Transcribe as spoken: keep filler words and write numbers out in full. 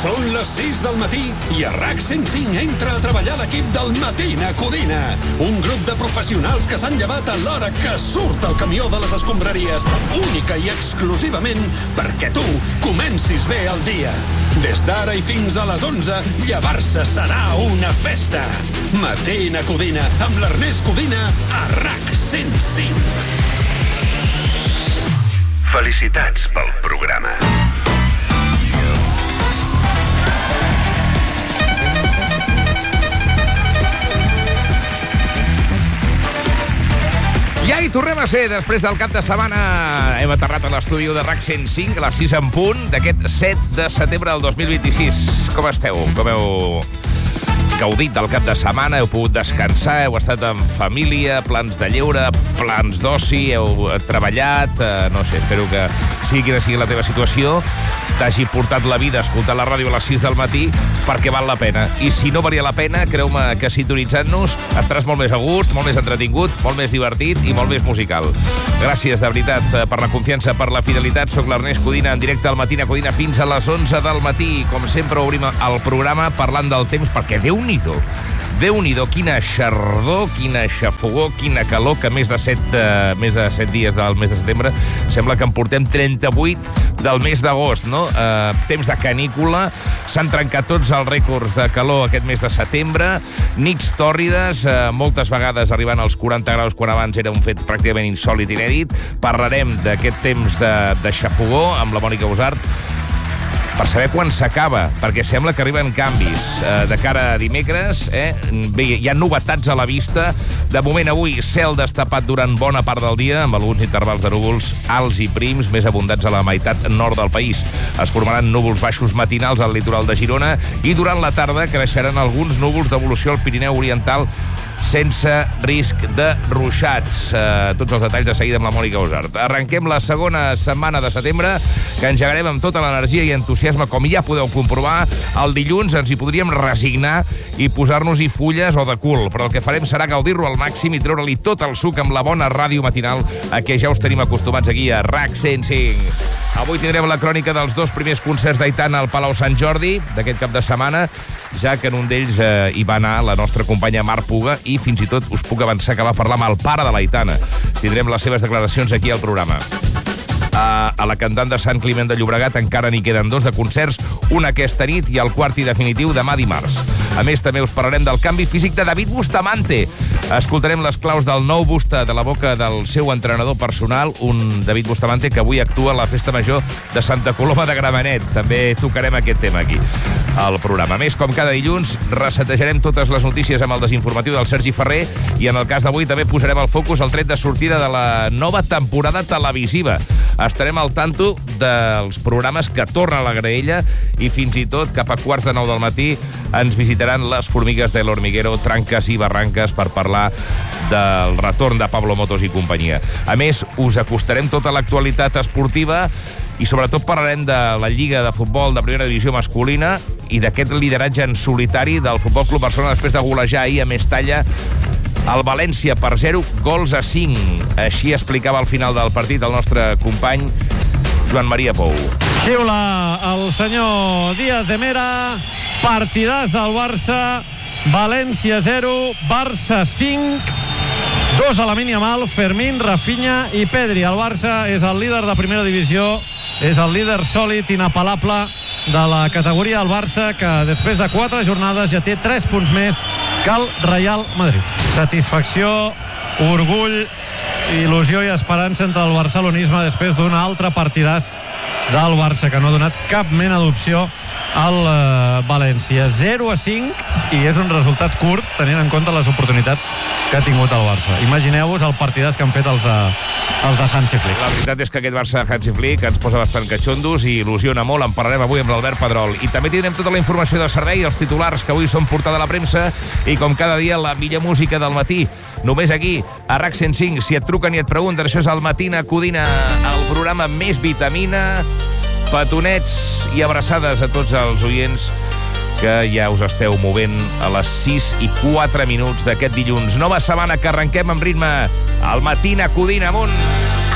Són les sis del matí i a RAC cent cinc entra a treballar l'equip del Matina Codina. Un grup de professionals que s'han llevat a l'hora que surt el camió de les escombraries, única i exclusivament perquè tu comencis bé el dia. Des d'ara i fins a les onze, llevar-se serà una festa. Matina Codina, amb l'Ernest Codina, a RAC cent cinc. Felicitats pel programa. Ja hi tornem a ser, després del cap de setmana. Hem aterrat a l'estudi de RAC cent cinc, a les sis en punt, d'aquest set de setembre del dos mil vint-i-sis. Com esteu? Com heu gaudit del cap de setmana? Heu pogut descansar? Heu estat en família? Plans de lleure? Plans d'oci? Heu treballat? Eh, no sé, espero que sigui quina sigui la teva situació, t'hagi portat la vida a escoltar la ràdio a les sis del matí, perquè val la pena. I si no valia la pena, creu-me que sintonitzant-nos estaràs molt més a gust, molt més entretingut, molt més divertit i molt més musical. Gràcies, de veritat, per la confiança, per la fidelitat. Soc l'Ernest Codina, en directe al Matina Codina fins a les onze del matí. Com sempre, obrim el programa parlant del temps, perquè Déu-n'hi-do, Déu-n'hi-do, quina xardor, quina xafogor, quina calor, que més de set, uh, més de set dies del mes de setembre sembla que en portem trenta-vuit del mes d'agost, no? Uh, temps de canícula, s'han trencat tots els rècords de calor aquest mes de setembre, nits tòrrides, uh, moltes vegades arribant als quaranta graus quan abans era un fet pràcticament insòlit i inèdit. Parlarem d'aquest temps de, de xafogor amb la Mònica Usart, per saber quan s'acaba, perquè sembla que arriben canvis eh, de cara a dimecres. Eh? Bé, hi ha novetats a la vista. De moment, avui, cel destapat durant bona part del dia, amb alguns intervals de núvols alts i prims, més abundants a la meitat nord del país. Es formaran núvols baixos matinals al litoral de Girona i durant la tarda creixeran alguns núvols d'evolució al Pirineu Oriental, sense risc de ruixats. Eh, tots els detalls de seguida amb la Mònica Usart. Arrenquem la segona setmana de setembre, que engegarem amb tota l'energia i entusiasme, com ja podeu comprovar. El dilluns ens hi podríem resignar i posar-nos-hi fulles o de cul, però el que farem serà gaudir-lo al màxim i treure-li tot el suc amb la bona ràdio matinal a què ja us tenim acostumats aquí a RAC cent cinc. Avui tindrem la crònica dels dos primers concerts d'Aitana al Palau Sant Jordi d'aquest cap de setmana, ja que en un d'ells eh, hi va anar la nostra companya Mar Puga, i fins i tot us puc avançar que va parlar amb el pare de l'Aitana. Tindrem les seves declaracions aquí al programa. A, a la cantant de Sant Climent de Llobregat encara n'hi queden dos de concerts, un aquesta nit i el quart i definitiu demà dimarts. A més, també us parlarem del canvi físic de David Bustamante. Escoltarem les claus del nou Busta de la boca del seu entrenador personal, un David Bustamante que avui actua a la Festa Major de Santa Coloma de Gramenet. També tocarem aquest tema aquí al programa. A més, com cada dilluns, resetejarem totes les notícies amb el desinformatiu del Sergi Ferrer i en el cas d'avui també posarem el focus al tret de sortida de la nova temporada televisiva. Estarem al tanto dels programes que torna a la graella i fins i tot cap a quarts de nou del matí ens visitaran les formigues de l'Hormiguero, Tranques i Barranques, per parlar del retorn de Pablo Motos i companyia. A més, us acostarem tota l'actualitat esportiva i sobretot parlarem de la Lliga de Futbol de Primera Divisió masculina i d'aquest lideratge en solitari del Futbol Club Barcelona després de golejar ahir a Mestalla el València per zero gols a cinc. Així explicava al final del partit el nostre company Joan Maria Pou. Xiula el senyor Díaz de Mera, partidàs del Barça, València zero, Barça cinc, dos de Lamine Yamal, Fermín, Rafinha i Pedri. El Barça és el líder de Primera Divisió, és el líder sòlid, inapel·lable de la categoria. El Barça, que després de quatre jornades ja té tres punts més que el Real Madrid. Satisfacció, orgull, il·lusió i esperança entre el barcelonisme després d'un altre partidàs del Barça, que no ha donat cap mena d'opció al uh, València. zero a cinc, i és un resultat curt tenint en compte les oportunitats que ha tingut el Barça. Imagineu-vos el partidàs que han fet els de, els de Hansi Flick. La veritat és que aquest Barça de Hansi Flick ens posa bastant catxondos i il·lusiona molt. En parlarem avui amb l'Albert Pedrol. I també tindrem tota la informació de servei, els titulars que avui són portada a la premsa, i com cada dia la millor música del matí. Només aquí, a RAC cent cinc. Si et truquen i et pregunten, això és el Matina Codina, el programa més vitamina. Petonets i abraçades a tots els oients que ja us esteu movent a les sis i quatre minuts d'aquest dilluns. Nova setmana que arrenquem amb ritme al Matina Codina. Amunt!